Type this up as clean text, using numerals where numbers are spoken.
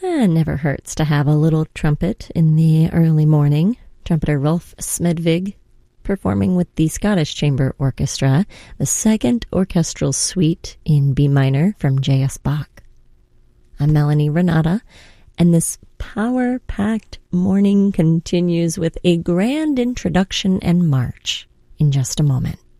Never hurts to have a little trumpet in the early morning. Trumpeter Rolf Smedvig performing with the Scottish Chamber Orchestra, the second orchestral suite in B minor from J.S. Bach. I'm Melanie Renata, and this power-packed morning continues with a grand introduction and march in just a moment.